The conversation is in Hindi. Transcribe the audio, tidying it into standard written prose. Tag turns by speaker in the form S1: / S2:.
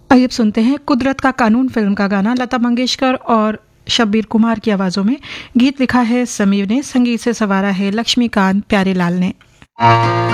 S1: आइए अब सुनते हैं कुदरत का कानून फिल्म का गाना, लता मंगेशकर और शब्बीर कुमार की आवाज़ों में। गीत लिखा है समीर ने, संगीत से संवारा है लक्ष्मीकांत प्यारेलाल ने।